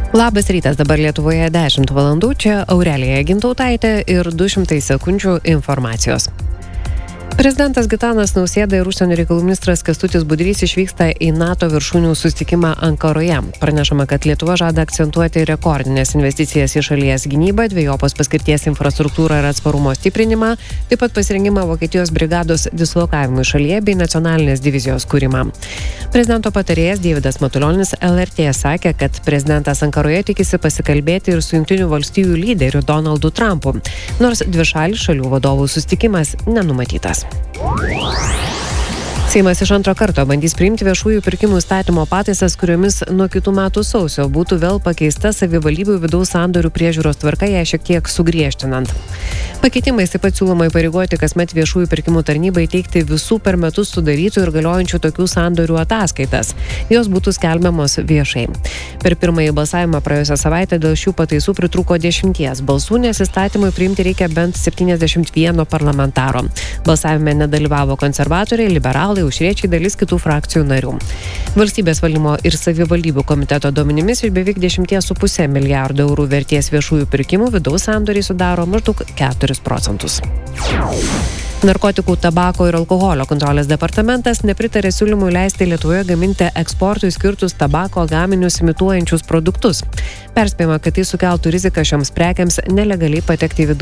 Labas rytas, dabar Lietuvoje 10 valandų, čia Aurelija Gintautaitė ir 200 sekundžių informacijos. Prezidentas Gitanas Nausėda ir užsienio reikalų ministras Kęstutis Budrys išvyksta į NATO viršūnių susitikimą Ankaroje. Pranešama, kad Lietuva žada akcentuoti rekordinės investicijas į šalies gynybą, dvejopos paskirties infrastruktūrą ir atsparumo stiprinimą, taip pat pasirengimą Vokietijos brigados dislokavimui šalyje bei nacionalinės divizijos kūrimą. Prezidento patarėjas Deividas Matulionis LRT sakė, kad prezidentas Ankaroje tikisi pasikalbėti ir su Jungtinių valstijų lyderiu Donaldu Trumpu, nors dvišalis šalių vadovų susitikimas nenumatytas. Seimas iš antro karto bandys priimti viešųjų pirkimų įstatymo pataisas, kuriomis nuo kitų metų sausio būtų vėl pakeista savivaldybių vidaus sandorių priežiūros tvarka, ją šiek tiek sugriežtinant. Pakeitimais taip pat siūloma įpareigoti kasmet viešųjų pirkimų tarnybai teikti visų per metus sudarytų ir galiojančių tokių sandorių ataskaitas. Jos būtų skelbiamos viešai. Per pirmąjį balsavimą praėjusią savaitę dėl šių pataisų pritrūko 10 balsų, nes įstatymui priimti reikia bent 71 parlamentaro. Balsavime nedalyvavo konservatoriai, liberalai, aušriečiai, dalis kitų frakcijų narių. Valstybės valdymo ir savivaldybių komiteto duomenimis iš beveik 10,5 milijardo eurų vertės viešųjų pirkimų vidaus sandoriai sudaro maždaug 4%. Narkotikų, tabako ir alkoholio kontrolės departamentas nepritarė siūlymui leisti Lietuvoje gaminti eksportui skirtus tabako gaminius imituojančius produktus. Perspėjama, kad tai sukeltų riziką šioms prekiams nelegaliai patekti į vidaus